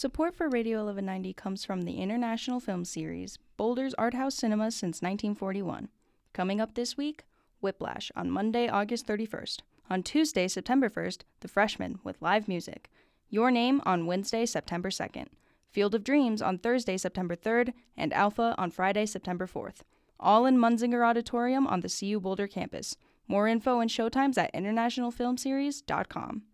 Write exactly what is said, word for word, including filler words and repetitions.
Support for Radio eleven ninety comes from the International Film Series, Boulder's art house cinema since nineteen forty-one. Coming up this week, Whiplash on Monday, August thirty-first. On Tuesday, September first, The Freshman with live music. Your Name on Wednesday, September second. Field of Dreams on Thursday, September third, and Alpha on Friday, September fourth. All in Munzinger Auditorium on the C U Boulder campus. More info and showtimes at international film series dot com.